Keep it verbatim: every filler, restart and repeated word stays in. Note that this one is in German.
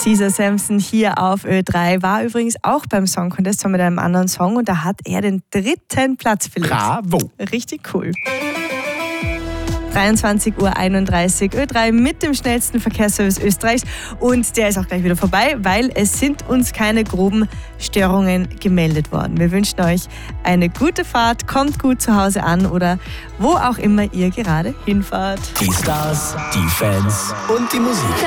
Caesar Samson hier auf Ö drei war übrigens auch beim Song Contest, zwar mit einem anderen Song, und da hat er den dritten Platz belegt. Bravo! Richtig cool. dreiundzwanzig Uhr einunddreißig, Ö drei mit dem schnellsten Verkehrsservice Österreichs, und der ist auch gleich wieder vorbei, weil es sind uns keine groben Störungen gemeldet worden. Wir wünschen euch eine gute Fahrt, kommt gut zu Hause an oder wo auch immer ihr gerade hinfahrt. Die Stars, die Fans und die Musik.